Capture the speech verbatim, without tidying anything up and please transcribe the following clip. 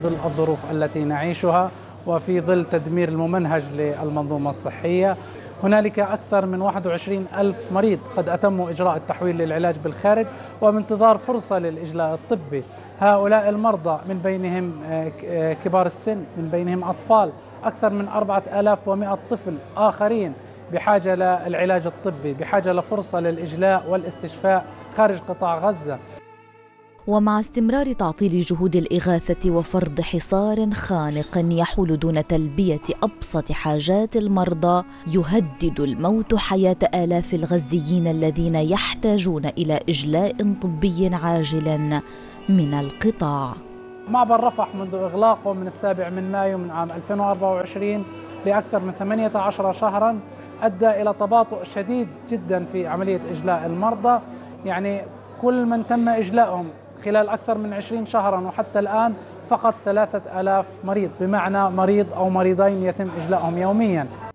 ظل الظروف التي نعيشها وفي ظل تدمير الممنهج للمنظومة الصحية. هنالك أكثر من واحد وعشرين ألف مريض قد أتموا إجراء التحويل للعلاج بالخارج وبانتظار فرصة للإجلاء الطبي. هؤلاء المرضى من بينهم كبار السن، من بينهم أطفال، أكثر من أربعة آلاف ومئة طفل آخرين بحاجة للعلاج الطبي، بحاجة لفرصة للإجلاء والاستشفاء خارج قطاع غزة. ومع استمرار تعطيل جهود الإغاثة وفرض حصار خانق يحول دون تلبية أبسط حاجات المرضى، يهدد الموت حياة آلاف الغزيين الذين يحتاجون إلى إجلاء طبي عاجل من القطاع. معبر رفح منذ إغلاقه من السابع من مايو من عام ألفين وأربعة وعشرين لأكثر من ثمانية عشر شهراً أدى إلى تباطؤ شديد جداً في عملية إجلاء المرضى. يعني كل من تم إجلاءهم خلال أكثر من عشرين شهراً وحتى الآن فقط ثلاثة آلاف مريض، بمعنى مريض أو مريضين يتم إجلاءهم يومياً.